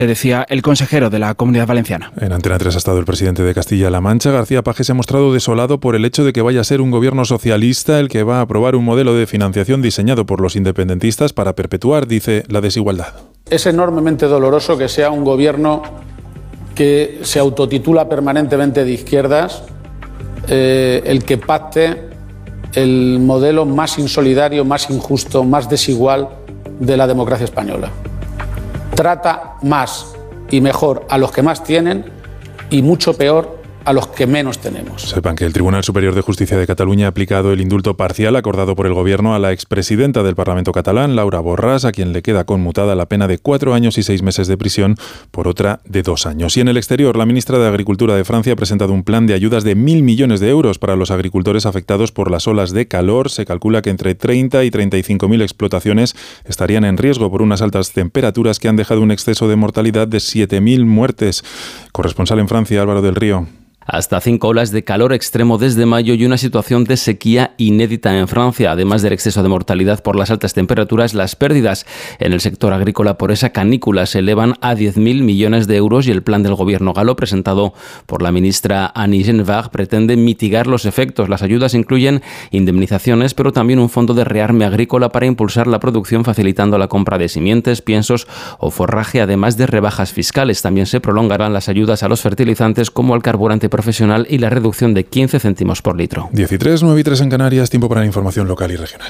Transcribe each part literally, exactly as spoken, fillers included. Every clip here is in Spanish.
decía el consejero de la Comunidad Valenciana. En Antena tres ha estado el presidente de Castilla-La Mancha. García Paje se ha mostrado desolado por el hecho de que vaya a ser un gobierno socialista el que va a aprobar un modelo de financiación diseñado por los independentistas para perpetuar, dice, la desigualdad. Es enormemente doloroso que sea un gobierno que se autotitula permanentemente de izquierdas eh, el que pacte el modelo más insolidario, más injusto, más desigual de la democracia española. Trata más y mejor a los que más tienen y mucho peor a los que menos tenemos. Sepan que el Tribunal Superior de Justicia de Cataluña ha aplicado el indulto parcial acordado por el Gobierno a la expresidenta del Parlamento catalán, Laura Borràs, a quien le queda conmutada la pena de cuatro años y seis meses de prisión por otra de dos años. Y en el exterior, la ministra de Agricultura de Francia ha presentado un plan de ayudas de mil millones de euros para los agricultores afectados por las olas de calor. Se calcula que entre treinta y treinta y cinco mil explotaciones estarían en riesgo por unas altas temperaturas que han dejado un exceso de mortalidad de siete mil muertes. Corresponsal en Francia, Álvaro del Río. Hasta cinco olas de calor extremo desde mayo y una situación de sequía inédita en Francia. Además del exceso de mortalidad por las altas temperaturas, las pérdidas en el sector agrícola por esa canícula se elevan a diez mil millones de euros y el plan del gobierno galo presentado por la ministra Annie Genevard pretende mitigar los efectos. Las ayudas incluyen indemnizaciones, pero también un fondo de rearme agrícola para impulsar la producción facilitando la compra de simientes, piensos o forraje, además de rebajas fiscales. También se prolongarán las ayudas a los fertilizantes como al carburante profesional y la reducción de quince céntimos por litro. diez y tres, nueve y tres en Canarias, tiempo para la información local y regional.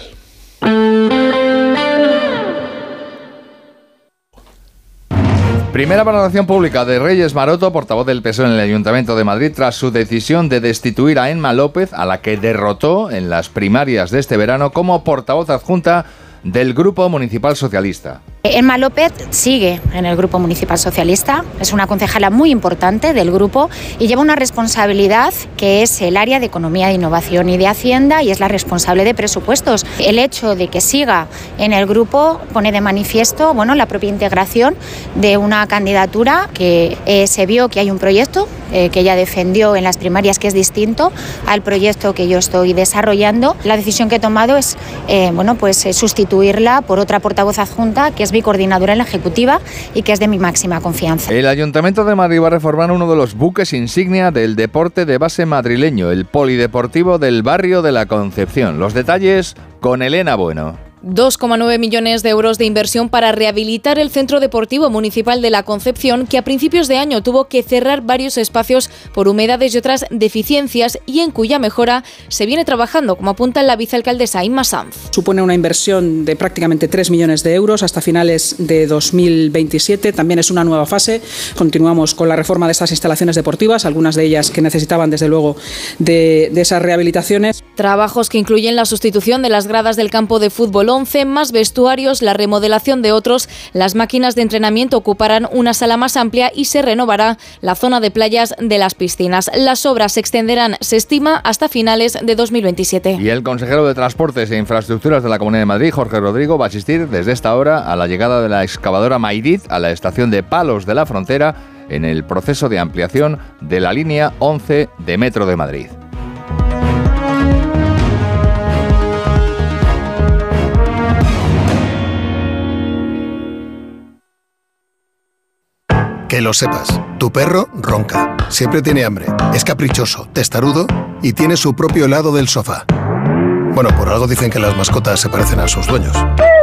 Primera valoración pública de Reyes Maroto, portavoz del P S O E en el Ayuntamiento de Madrid, tras su decisión de destituir a Emma López, a la que derrotó en las primarias de este verano como portavoz adjunta del Grupo Municipal Socialista. Emma López sigue en el Grupo Municipal Socialista, es una concejala muy importante del grupo y lleva una responsabilidad que es el área de Economía, de Innovación y de Hacienda y es la responsable de presupuestos. El hecho de que siga en el grupo pone de manifiesto, bueno, la propia integración de una candidatura que eh, se vio que hay un proyecto eh, que ella defendió en las primarias que es distinto al proyecto que yo estoy desarrollando. La decisión que he tomado es eh, bueno, pues, eh, sustituirla por otra portavoz adjunta que es mi coordinadora en la Ejecutiva y que es de mi máxima confianza. El Ayuntamiento de Madrid va a reformar uno de los buques insignia del deporte de base madrileño, el Polideportivo del Barrio de la Concepción. Los detalles con Elena Bueno. dos coma nueve millones de euros de inversión para rehabilitar el Centro Deportivo Municipal de la Concepción, que a principios de año tuvo que cerrar varios espacios por humedades y otras deficiencias y en cuya mejora se viene trabajando, como apunta la vicealcaldesa Inma Sanz. Supone una inversión de prácticamente tres millones de euros hasta finales de dos mil veintisiete. También es una nueva fase. Continuamos con la reforma de estas instalaciones deportivas, algunas de ellas que necesitaban desde luego de, de esas rehabilitaciones. Trabajos que incluyen la sustitución de las gradas del campo de fútbol once, más vestuarios, la remodelación de otros, las máquinas de entrenamiento ocuparán una sala más amplia y se renovará la zona de playas de las piscinas. Las obras se extenderán, se estima, hasta finales de dos mil veintisiete. Y el consejero de Transportes e Infraestructuras de la Comunidad de Madrid, Jorge Rodrigo, va a asistir desde esta hora a la llegada de la excavadora Mayrit a la estación de Palos de la Frontera en el proceso de ampliación de la línea once de Metro de Madrid. Que lo sepas, tu perro ronca, siempre tiene hambre, es caprichoso, testarudo y tiene su propio lado del sofá. Bueno, por algo dicen que las mascotas se parecen a sus dueños.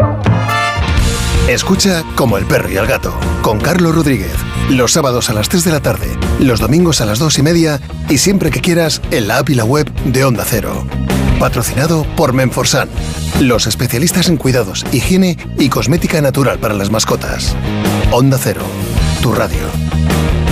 Escucha Como el perro y el gato, con Carlos Rodríguez, los sábados a las tres de la tarde, los domingos a las dos y media y siempre que quieras en la app y la web de Onda Cero. Patrocinado por Menforsan, los especialistas en cuidados, higiene y cosmética natural para las mascotas. Onda Cero, tu radio.